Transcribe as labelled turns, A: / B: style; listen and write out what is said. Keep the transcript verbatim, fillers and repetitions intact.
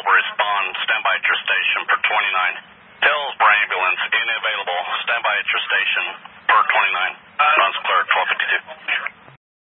A: will respond. Stand by at your station per twenty-nine. Hillsborough ambulance, unavailable. Stand by at your station per twenty-nine.